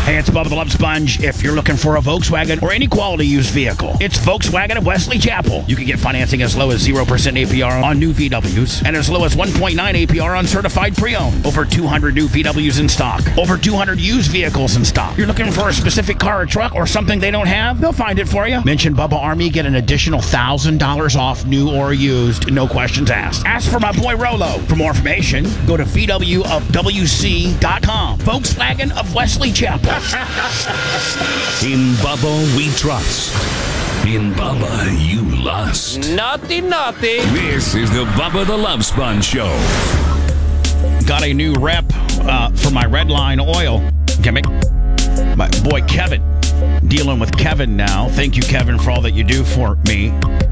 Hey, it's Bubba the Love Sponge. If you're looking for a Volkswagen or any quality used vehicle, it's Volkswagen of Wesley Chapel. You can get financing as low as 0% APR on new VWs and as low as 1.9 APR on certified pre-owned. Over 200 new VWs in stock. Over 200 used vehicles in stock. You're looking for a specific car or truck or something they don't have? They'll find it for you. Mention Bubba Army, get an additional $1,000 off new or used. No questions asked. Ask for my boy Rolo. For more information, go to VWofWC.com. Volkswagen of Wesley Chapel. In Bubba we trust. In Bubba you lust. Naughty, naughty. This is the Bubba the Love Sponge Show. Got a new rep for my Redline oil gimmick. My boy Kevin. Dealing with Kevin now. Thank you, Kevin, for all that you do for me.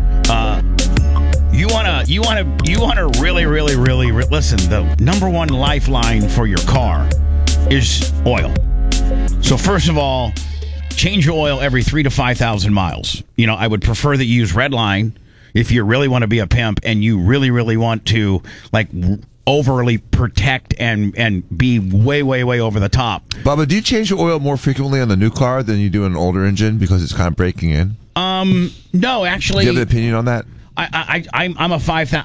You wanna really listen. The number one lifeline for your car is oil. So first of all, change your oil every 3,000 to 5,000 miles. You know, I would prefer that you use Redline if you really want to be a pimp and you really want to like overly protect and be way over the top. Bubba, do you change your oil more frequently on the new car than you do an older engine because it's kind of breaking in? No, actually. Do you have an opinion on that? I'm a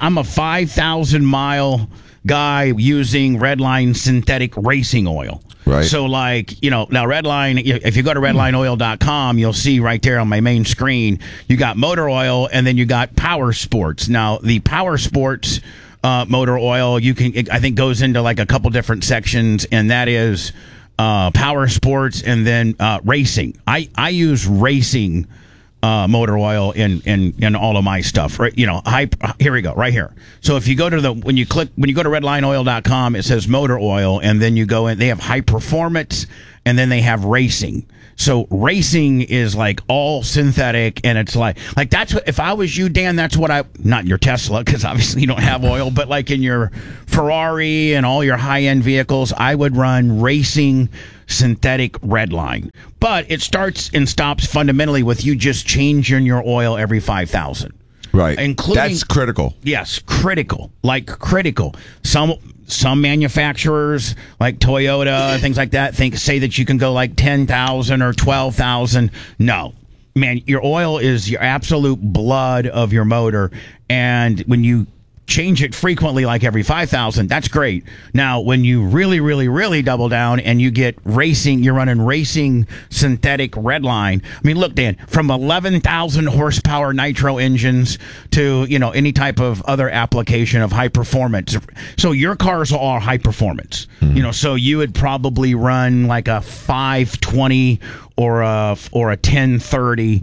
5,000 mile guy using Redline synthetic racing oil. Right. So, like, you know, now Redline, if you go to redlineoil.com, you'll see right there on my main screen, you got motor oil and then you got Power Sports. Now, the Power Sports motor oil, I think goes into like a couple different sections, and that is Power Sports and then racing. I use racing motor oil in all of my stuff, right? You know, here we go, right here. So if you go to when you go to redlineoil.com, it says motor oil, and then you go in, they have high performance, and then they have racing. So racing is like all synthetic, and it's like that's what, if I was you, Dan, that's what not in your Tesla, because obviously you don't have oil, but like in your Ferrari and all your high-end vehicles, I would run racing synthetic Redline. But it starts and stops fundamentally with you just changing your oil every 5,000. Right. Including, that's critical. Yes, critical. Like critical. Some manufacturers, like Toyota, things like that, say that you can go like 10,000 or 12,000. No. Man, your oil is your absolute blood of your motor. And when you change it frequently, like every 5,000, that's great. Now, when you really double down and you get racing, you're running racing synthetic Redline. I mean, look, Dan, from 11,000 horsepower nitro engines to, you know, any type of other application of high performance. So your cars are all high performance. You know, so you would probably run like a 520 or a 1030.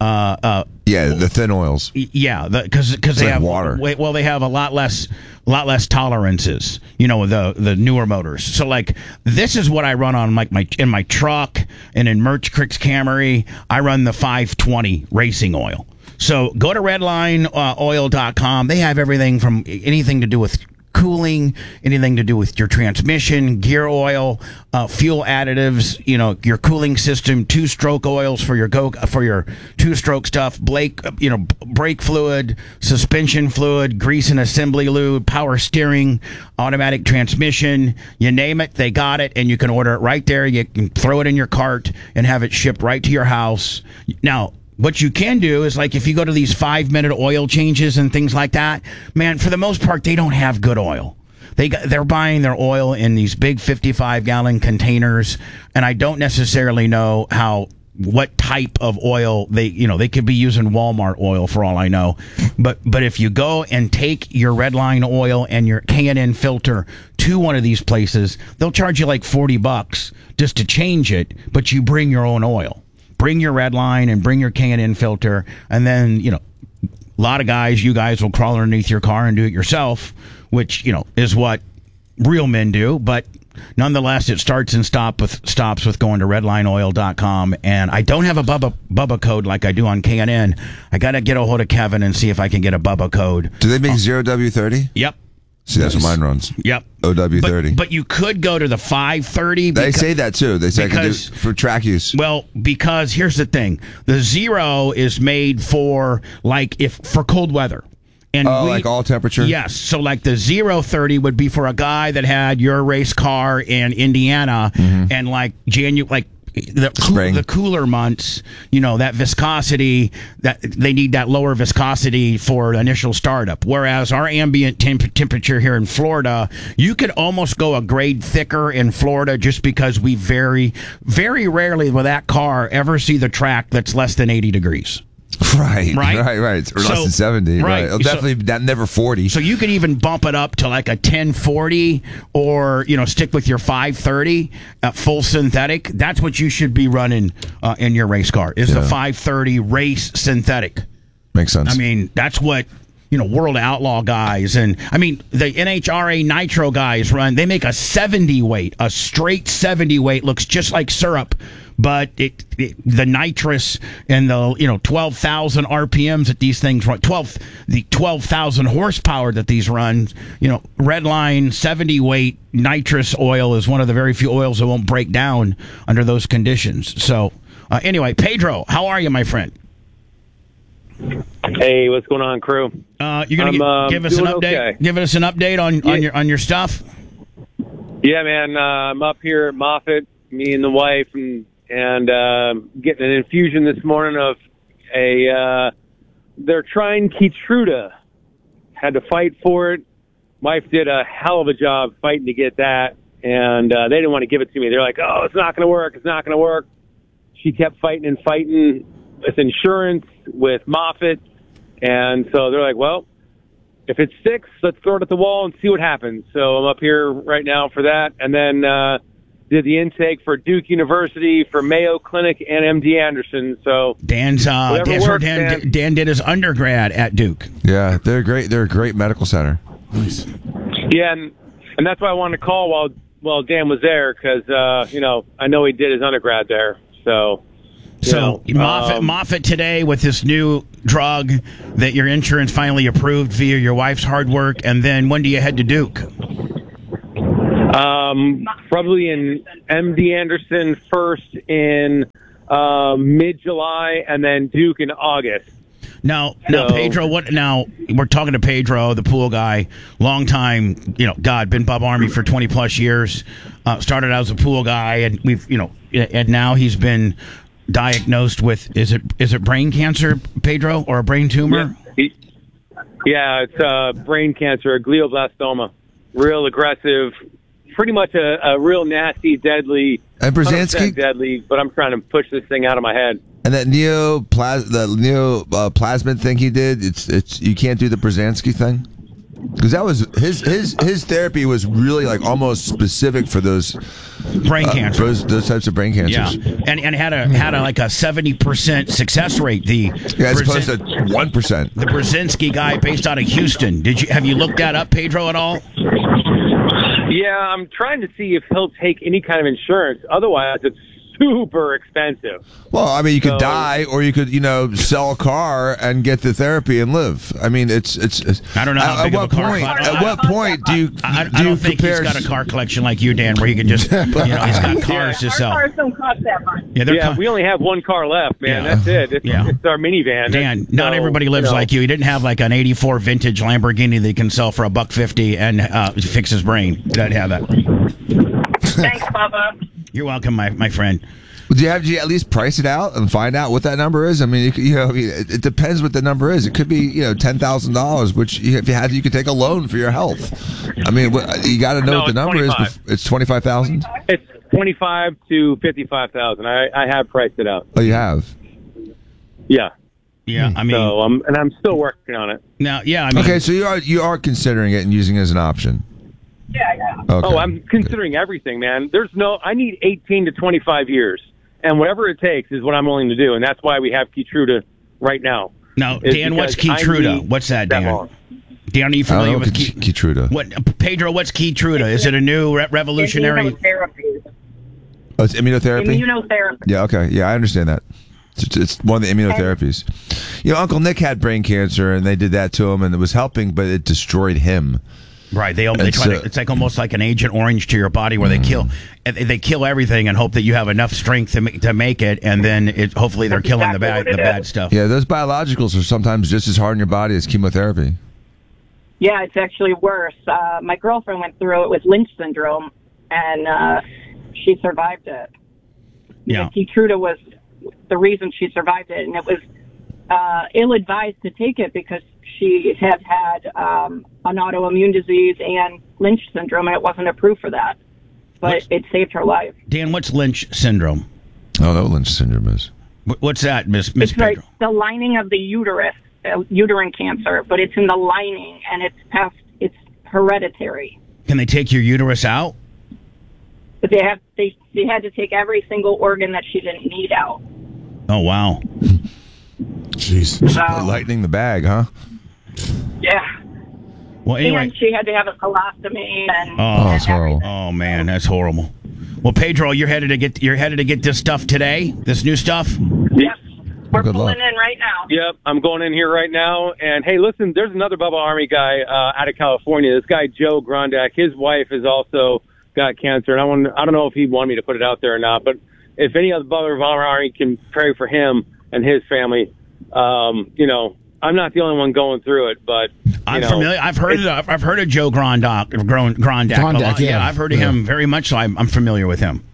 Yeah, the thin oils. Yeah, because they like have water. Well, they have a lot less tolerances. You know, the newer motors. So like this is what I run on like in my truck and in Merch Cricks Camry. I run the 520 racing oil. So go to redlineoil.com. They have everything from anything to do with cooling, anything to do with your transmission, gear oil, fuel additives, you know, your cooling system, two-stroke oils for your two-stroke stuff, brake fluid, suspension fluid, grease and assembly lube, power steering, automatic transmission, you name it, they got it, and you can order it right there. You can throw it in your cart and have it shipped right to your house. Now, what you can do is, like, if you go to these 5-minute oil changes and things like that, man, for the most part, they don't have good oil. They're buying their oil in these big 55-gallon containers, and I don't necessarily know what type of oil they could be using Walmart oil for all I know. But if you go and take your Redline oil and your K&N filter to one of these places, they'll charge you like $40 just to change it, but you bring your own oil. Bring your Redline and bring your K&N filter, and then, you know, a lot of you guys will crawl underneath your car and do it yourself, which, you know, is what real men do. But nonetheless, it starts and stops with going to redlineoil.com. And I don't have a Bubba code like I do on K&N. I got to get a hold of Kevin and see if I can get a Bubba code. Do they make 0W30? Yep. See, that's what mine runs. Yep. OW30. But you could go to the 530. They say that too. They say I can do for track use. Well, because here's the thing. The Zero is made for for cold weather. And like all temperature? Yes. So like the 030 would be for a guy that had your race car in Indiana and like the cooler months, that viscosity, that they need that lower viscosity for initial startup. Whereas our ambient temperature here in Florida, you could almost go a grade thicker in Florida just because we very, very rarely with that car ever see the track that's less than 80 degrees. Right. Or less than 70. Right. It'll definitely never 40. So you could even bump it up to like a 1040 or, stick with your 530 full synthetic. That's what you should be running in your race car is the 530 race synthetic. Makes sense. I mean, that's what, World Outlaw guys and, the NHRA Nitro guys run. They make a 70 weight, a straight 70 weight, looks just like syrup. But the nitrous and the 12,000 RPMs that these things run, 12,000 horsepower that these run, Redline 70 weight nitrous oil is one of the very few oils that won't break down under those conditions. So anyway, Pedro, how are you, my friend? Hey, what's going on, crew? You're gonna give us an update. Okay. Give us an update on your stuff. Yeah, man. I'm up here at Moffett, me and the wife, and getting an infusion this morning of they're trying Keytruda. Had to fight for it. Wife did a hell of a job fighting to get that, and they didn't want to give it to me. They're like, "Oh, it's not going to work. It's not going to work." She kept fighting and fighting with insurance, with Moffett, and so they're like, "Well, if it sticks, let's throw it at the wall and see what happens." So I'm up here right now for that, and then did the intake for Duke University, for Mayo Clinic, and MD Anderson. So Dan did his undergrad at Duke. Yeah, they're great. They're a great medical center. Nice. Yeah, and that's why I wanted to call while Dan was there because I know he did his undergrad there. So Moffett today with this new drug that your insurance finally approved via your wife's hard work, and then when do you head to Duke? Probably in MD Anderson first in mid-July, and then Duke in August. Now, Pedro, we're talking to Pedro, the pool guy, long time, been Bub Army for 20 plus years, started out as a pool guy, and and now he's been diagnosed with, is it brain cancer, Pedro, or a brain tumor? Yeah, it's brain cancer, a glioblastoma, real aggressive, pretty much a real nasty, deadly, and Brzezinski deadly, but I'm trying to push this thing out of my head. And that neoplasmid thing he did, it's you can't do the Brzezinski thing because that was his therapy was really like almost specific for those brain cancer, those types of brain cancers. Yeah, and had a like a 70% success rate. As opposed to 1%. The Brzezinski guy based out of Houston. Have you looked that up, Pedro, at all? Yeah, I'm trying to see if he'll take any kind of insurance. Otherwise, it's super expensive. Well, you could die, or you could, sell a car and get the therapy and live. It's I don't know how big of a car. At what point do you? I don't think he's got a car collection like you, Dan, where he can just, he's got cars to sell. Our cars don't cost that much. We only have one car left, man. Yeah. That's it. It's our minivan. Dan, not everybody lives like you. He didn't have like an '84 vintage Lamborghini that he can sell for $150 and fix his brain. He didn't have that. Thanks, Bubba. You're welcome, my friend. Do you at least price it out and find out what that number is? It depends what the number is. It could be $10,000, which if you had, you could take a loan for your health. You got to know what the number is. It's 25,000. It's 25 to 55,000. I have priced it out. Oh, you have? Yeah. Yeah, so I'm still working on it. Now, yeah, okay, so you are considering it and using it as an option. Yeah. Okay. Oh, I'm considering everything, man. I need 18 to 25 years, and whatever it takes is what I'm willing to do, and that's why we have Keytruda right now. Now, Dan, what's Keytruda? What's that, Dan? Dan, are you familiar with Keytruda? Pedro, what's Keytruda? Is it a new revolutionary? Immunotherapy. Oh, it's immunotherapy? Immunotherapy. Yeah, okay. Yeah, I understand that. It's one of the immunotherapies. Uncle Nick had brain cancer, and they did that to him, and it was helping, but it destroyed him. Right, they try to. It's like almost like an Agent Orange to your body, where they kill everything and hope that you have enough strength to make it, and then hopefully they're killing the bad stuff. Yeah, those biologicals are sometimes just as hard on your body as chemotherapy. Yeah, it's actually worse. My girlfriend went through it with Lynch syndrome, and she survived it. Yeah. Keytruda was the reason she survived it, and it was ill-advised to take it because she had an autoimmune disease and Lynch syndrome, and it wasn't approved for that. But it saved her life. Dan, what's Lynch syndrome? Oh, no, Lynch syndrome is. What's that, Miss It's Pedro? like the lining of the uterus, uterine cancer, but it's in the lining, and it's hereditary. Can they take your uterus out? But they had to take every single organ that she didn't need out. Oh, wow. Jeez. So, Lightening the bag, huh? yeah. Well, anyway. And she had to have a colostomy and that's horrible. Oh man, that's horrible. Well, Pedro, you're headed to get this stuff today. This new stuff. Yes. We're Good pulling luck. in right now. Yep, I'm going in here right now. And hey, listen, there's another Bubba Army guy out of California. This guy Joe Grondak. His wife has also got cancer, and I don't know if he wanted me to put it out there or not. But if any other Bubba Army can pray for him and his family, I'm not the only one going through it. But I'm familiar. I've heard of Joe Grondak. Grondak. A lot. Yeah. I've heard of him very much. So I'm familiar with him.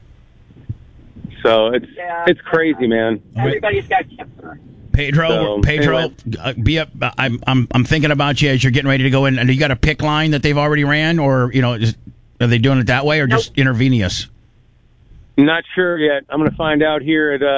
So it's crazy, man. Everybody's got cancer. Pedro, anyway. be up. I'm thinking about you as you're getting ready to go in. And you got a pick line that they've already ran, or are they doing it that way, or just intravenous? Not sure yet. I'm going to find out here at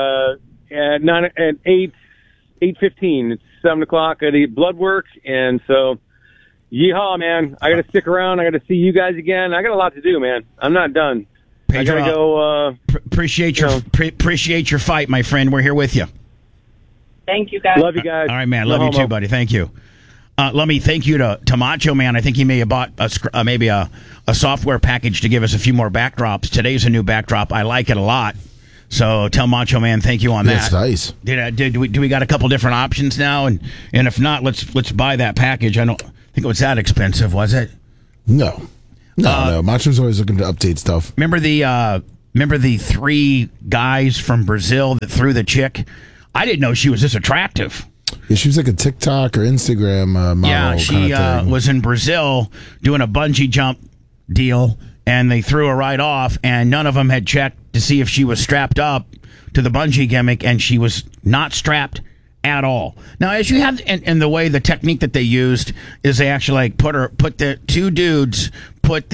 8:15. It's 7:00. I need blood work, and so yeehaw, man! I got to stick around. I got to see you guys again. I got a lot to do, man. I'm not done. Pedro, I got to go. Appreciate your fight, my friend. We're here with you. Thank you, guys. Love you guys. All right, man. No Love you homo. too, buddy. Thank you. Let me thank you to Macho Man. I think he may have bought maybe a software package to give us a few more backdrops. Today's a new backdrop. I like it a lot. So tell Macho Man thank you on That's that. nice. Do we got a couple different options now? And if not, let's buy that package. I don't think it was that expensive, was it? No. Macho's always looking to update stuff. Remember the three guys from Brazil that threw the chick? I didn't know she was this attractive. Yeah, she was like a TikTok or Instagram model. Yeah, she kind of thing. was in Brazil doing a bungee jump deal, and they threw her right off, and none of them had checked to see if she was strapped up to the bungee gimmick, and she was not strapped at all. Now, as you have, and the way the technique that they used is they actually like put the two dudes, put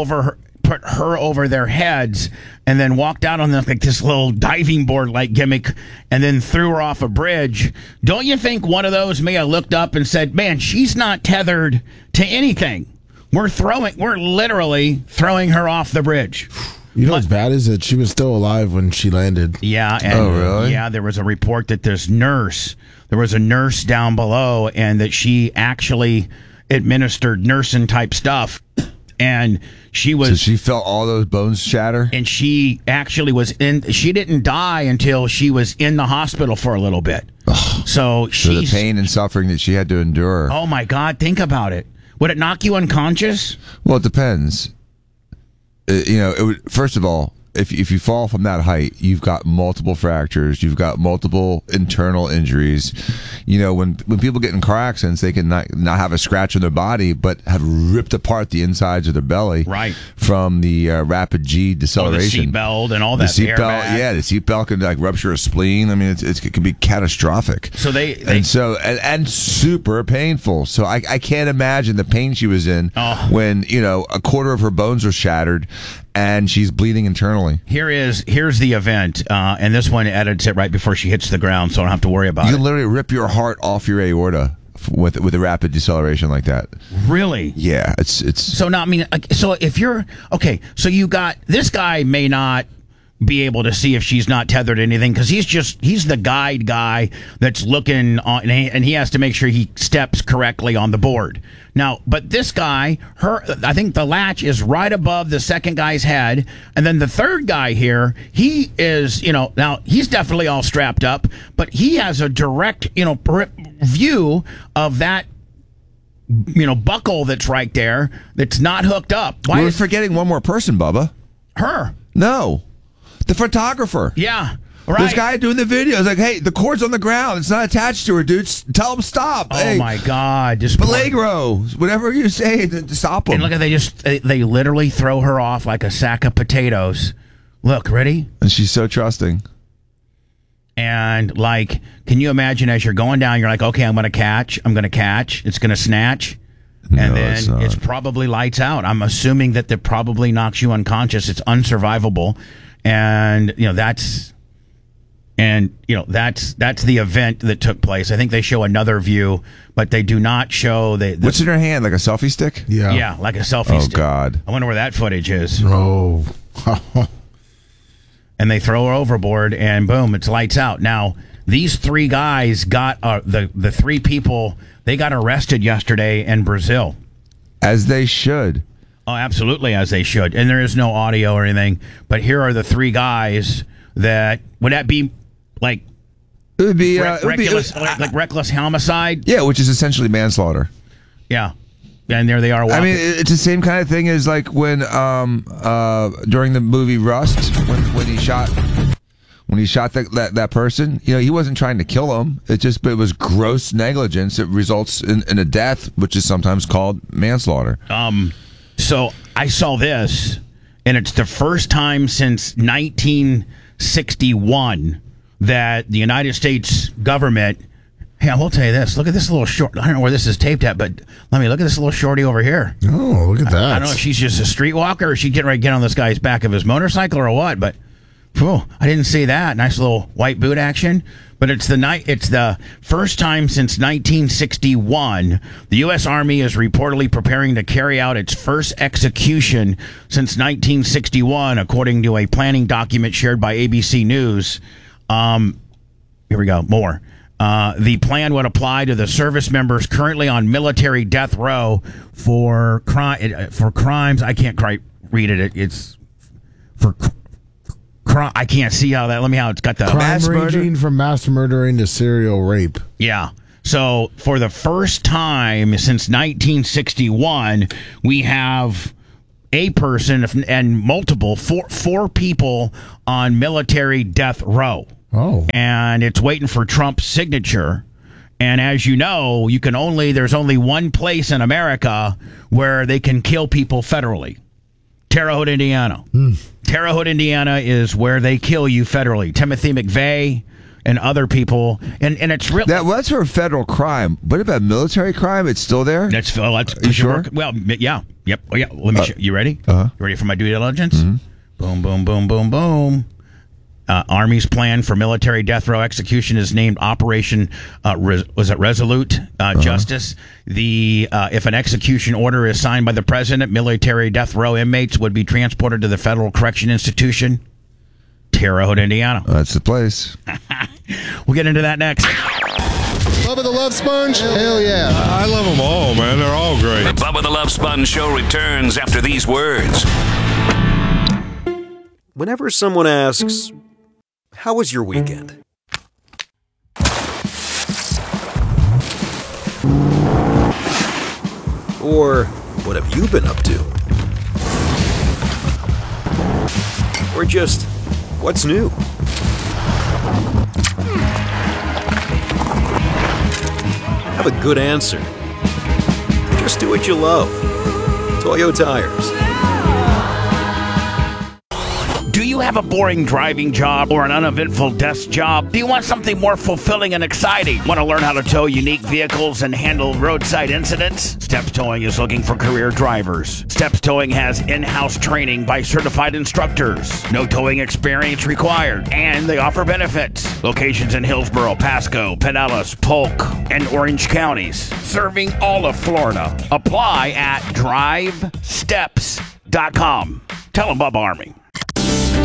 her over their heads, and then walked out on like this little diving board like gimmick, and then threw her off a bridge. Don't you think one of those may have looked up and said, "Man, she's not tethered to anything. We're literally throwing her off the bridge." You know what's bad is that she was still alive when she landed. Yeah. And, Oh, really? Yeah, there was a report that there was a nurse down below, and that she actually administered nursing type stuff. And she was. So she felt all those bones shatter? And she actually she didn't die until she was in the hospital for a little bit. So So the pain and suffering that she had to endure. Oh my God, think about it. Would it knock you unconscious? Well, it depends. It would, first of all, if you fall from that height, you've got multiple fractures, you've got multiple internal injuries. When people get in car accidents, they can not have a scratch on their body, but have ripped apart the insides of their belly, Right. from the rapid G deceleration. The seatbelt and all that. The seatbelt, airbag. yeah, the seatbelt can like rupture a spleen. I mean, it can be catastrophic. So they and super painful. So I can't imagine the pain she was in when a quarter of her bones were shattered and she's bleeding internally. here's the event, and this one edits it right before she hits the ground, so I don't have to worry about You it. can literally rip your heart off your aorta with a rapid deceleration like that. Really? Yeah, it's. So now, I mean, so if you're okay, so you got this guy may not be able to see if she's not tethered to anything because he's the guide guy that's looking on, and he has to make sure he steps correctly on the board. Now, but this guy, I think the latch is right above the second guy's head, and then the third guy here, he is, now he's definitely all strapped up, but he has a direct, view of that, buckle that's right there that's not hooked up. Why We're is forgetting one more person, Bubba. her? No, the photographer. Yeah, right. This guy doing the video is like, hey, the cord's on the ground. It's not attached to her, dude. Tell him stop. Oh hey, my God! Just Peligro, whatever you say to stop him. And look at they literally throw her off like a sack of potatoes. Look, ready? And she's so trusting. And like, can you imagine as you're going down, you're like, okay, I'm going to catch, it's going to snatch. And then it's probably lights out. I'm assuming that probably knocks you unconscious. It's unsurvivable. And, that's the event that took place. I think they show another view, but they do not show what's in her hand, like a selfie stick? Yeah, like a selfie stick. Oh, God. I wonder where that footage is. Oh. And they throw her overboard, and boom, it's lights out. Now, these three guys got the three people. They got arrested yesterday in Brazil. As they should. Oh, absolutely, as they should. And there is no audio or anything. But here are the three guys that would that be like? It would be reckless homicide. Yeah, which is essentially manslaughter. Yeah. And there they are walking. I mean, it's the same kind of thing as like when during the movie Rust, when he shot that person, he wasn't trying to kill him. But it was gross negligence. It results in a death, which is sometimes called manslaughter. So I saw this, and it's the first time since 1961 that the United States government. Hey, I will tell you this. Look at this little short. I don't know where this is taped at, but let me look at this little shorty over here. Oh, look at that. I don't know if she's just a streetwalker or she's getting ready to get on this guy's back of his motorcycle or what, but I didn't see that. Nice little white boot action. But it's the first time since 1961 the U.S. Army is reportedly preparing to carry out its first execution since 1961, according to a planning document shared by ABC News. Here we go. More. The plan would apply to the service members currently on military death row for crimes. I can't quite read it. It's for crime. I can't see how it's got the crime ranging from mass murdering to serial rape. Yeah. So for the first time since 1961, we have a person and four people on military death row. Oh. And it's waiting for Trump's signature. And as you know, there's only one place in America where they can kill people federally. Terre Haute, Indiana. Terre Haute, Indiana is where they kill you federally. Timothy McVeigh and other people. And it's really... That's for a federal crime. What about military crime? It's still there? That's you sure? Well, yeah. Yep. Oh, yeah. Let me show you. Ready? Uh-huh. You ready for my due diligence? Mm-hmm. Boom, boom, boom, boom, boom. Army's plan for military death row execution is named Operation Resolute Justice. If an execution order is signed by the president, military death row inmates would be transported to the Federal Correction Institution, Terre Haute, Indiana. That's the place. We'll get into that next. Bubba the Love Sponge? Hell yeah. I love them all, man. They're all great. The Bubba the Love Sponge Show returns after these words. Whenever someone asks, "How was your weekend?" Or, "What have you been up to?" Or just, "What's new?" Have a good answer. Just do what you love. Toyo Tires. Do you have a boring driving job or an uneventful desk job? Do you want something more fulfilling and exciting? Want to learn how to tow unique vehicles and handle roadside incidents? Steps Towing is looking for career drivers. Steps Towing has in-house training by certified instructors. No towing experience required. And they offer benefits. Locations in Hillsborough, Pasco, Pinellas, Polk, and Orange counties. Serving all of Florida. Apply at drivesteps.com. Tell them Bubba Army.